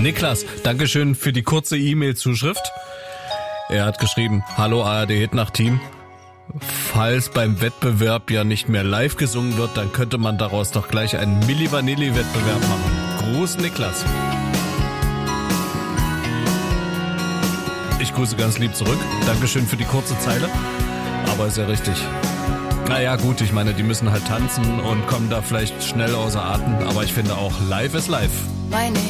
Niklas, Dankeschön für die kurze E-Mail-Zuschrift. Er hat geschrieben, hallo ARD-Hitnacht-Team. Falls beim Wettbewerb ja nicht mehr live gesungen wird, dann könnte man daraus doch gleich einen Milli Vanilli-Wettbewerb machen. Gruß Niklas. Ich grüße ganz lieb zurück. Dankeschön für die kurze Zeile. Aber ist ja richtig. Naja gut, ich meine, die müssen halt tanzen und kommen da vielleicht schnell außer Atem. Aber ich finde auch, live ist live. Meine